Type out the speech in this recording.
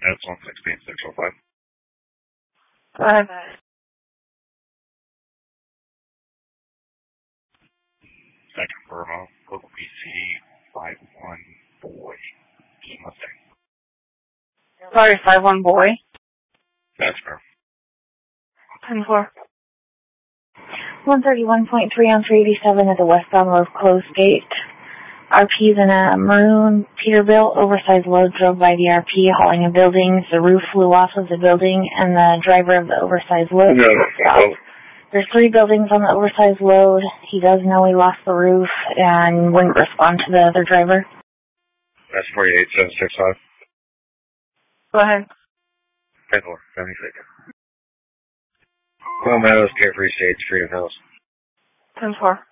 That's 116,605. Go ahead. Second Burma, local PC 51 boy. Just Mustang. Sorry, 5-1 boy. That's fair. 10-4. 131.3 on 387 at the westbound road closed gate. RP's in a maroon Peterbilt, oversized load drove by the RP, hauling a building. The roof flew off of the building, and the driver of the oversized load stopped. There's 3 buildings on the oversized load. He does know he lost the roof and wouldn't respond to the other driver. That's 48765. Go ahead. 10-4, 76. Well, Meadows, Carefree Stage, Freedom Hills. 10-4.